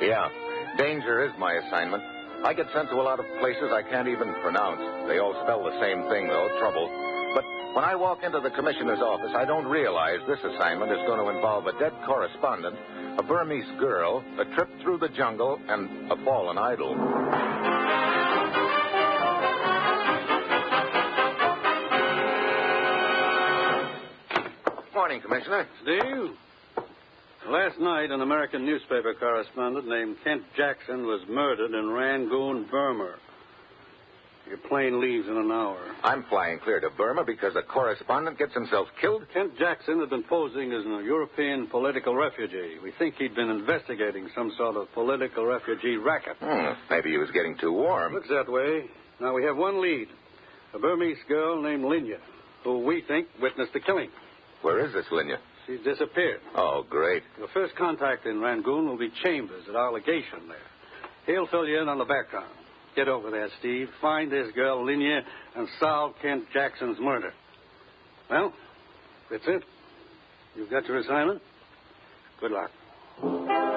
Yeah, danger is my assignment. I get sent to a lot of places I can't even pronounce. They all spell the same thing, though, trouble. But when I walk into the commissioner's office, I don't realize this assignment is going to involve a dead correspondent, a Burmese girl, a trip through the jungle, and a fallen idol. Morning, Commissioner. Steve? Last night, an American newspaper correspondent named Kent Jackson was murdered in Rangoon, Burma. Your plane leaves in an hour. I'm flying clear to Burma because a correspondent gets himself killed? Kent Jackson had been posing as a European political refugee. We think he'd been investigating some sort of political refugee racket. Maybe he was getting too warm. Looks that way. Now, we have one lead. A Burmese girl named Linya, who we think witnessed the killing. Where is this Linya? She's disappeared. Oh, great. Your first contact in Rangoon will be Chambers at our legation there. He'll fill you in on the background. Get over there, Steve. Find this girl, Linya, and solve Kent Jackson's murder. Well, that's it. You've got your assignment. Good luck.